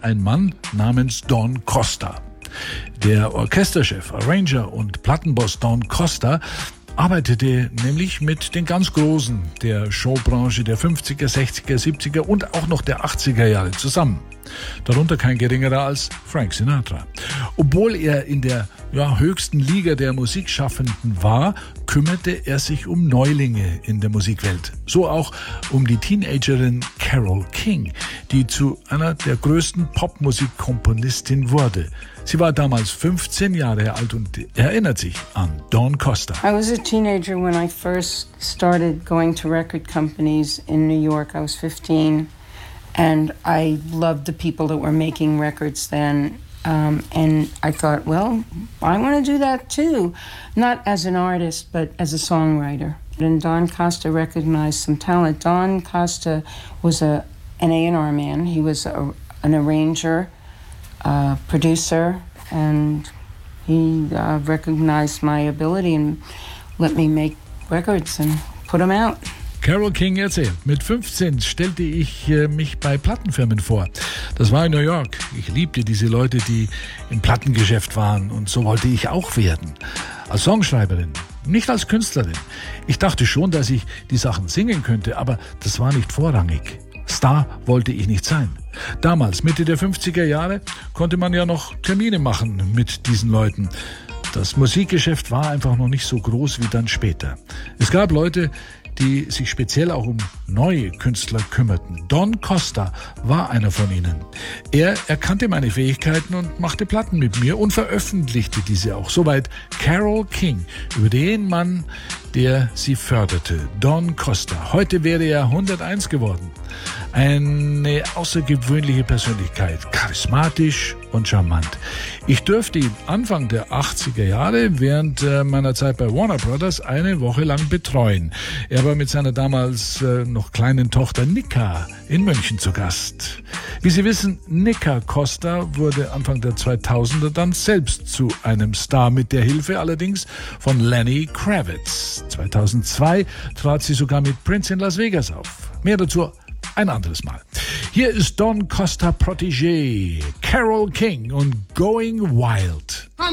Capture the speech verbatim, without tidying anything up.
ein Mann namens Don Costa. Der Orchesterchef, Arranger und Plattenboss Don Costa arbeitete nämlich mit den ganz Großen der Showbranche der fünfziger, sechziger, siebziger und auch noch der achtziger Jahre zusammen. Darunter kein geringerer als Frank Sinatra. Obwohl er in der ja, höchsten Liga der Musikschaffenden war, kümmerte er sich um Neulinge in der Musikwelt. So auch um die Teenagerin Carole King, die zu einer der größten Popmusikkomponistin wurde. Sie war damals fünfzehn Jahre alt und erinnert sich an Don Costa. I was a teenager when I first started going to record companies in New York. I was fifteen. And I loved the people that were making records then. Um, and I thought, well, I want to do that too. Not as an artist, but as a songwriter. And Don Costa recognized some talent. Don Costa was a, an A and R man. He was a, an arranger, a producer, and he uh, recognized my ability and let me make records and put them out. Carole King erzählt, mit fünfzehn stellte ich äh, mich bei Plattenfirmen vor. Das war in New York. Ich liebte diese Leute, die im Plattengeschäft waren, und so wollte ich auch werden. Als Songschreiberin, nicht als Künstlerin. Ich dachte schon, dass ich die Sachen singen könnte, aber das war nicht vorrangig. Star wollte ich nicht sein. Damals, Mitte der fünfziger Jahre, konnte man ja noch Termine machen mit diesen Leuten. Das Musikgeschäft war einfach noch nicht so groß wie dann später. Es gab Leute, die sich speziell auch um neue Künstler kümmerten. Don Costa war einer von ihnen. Er erkannte meine Fähigkeiten und machte Platten mit mir und veröffentlichte diese auch. Soweit Carole King, über den Mann, der sie förderte, Don Costa. Heute wäre er hunderteins geworden. Eine außergewöhnliche Persönlichkeit, charismatisch und charmant. Ich durfte ihn Anfang der achtziger Jahre während äh, meiner Zeit bei Warner Brothers eine Woche lang betreuen. Er war mit seiner damals äh, noch kleinen Tochter Nika in München zu Gast. Wie Sie wissen, Nika Costa wurde Anfang der zweitausender dann selbst zu einem Star, mit der Hilfe allerdings von Lenny Kravitz. zweitausendzwei trat sie sogar mit Prince in Las Vegas auf. Mehr dazu ein anderes Mal. Hier ist Don Costa Protégé, Carole King und Going Wild.